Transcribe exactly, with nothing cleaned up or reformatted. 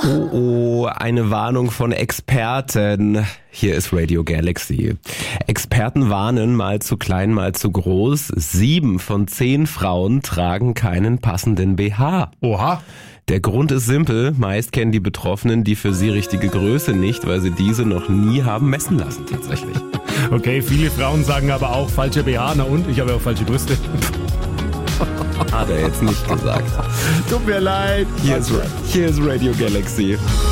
Oh, oh, eine Warnung von Experten. Hier ist Radio Galaxy. Experten warnen, mal zu klein, mal zu groß. Sieben von zehn Frauen tragen keinen passenden B H. Oha. Der Grund ist simpel. Meist kennen die Betroffenen die für sie richtige Größe nicht, weil sie diese noch nie haben messen lassen tatsächlich. Okay, viele Frauen sagen aber auch falscher B H. Na und? Ich habe ja auch falsche Brüste. Hat er jetzt nicht gesagt. Tut mir leid. Hier ist, hier ist Radio Galaxy.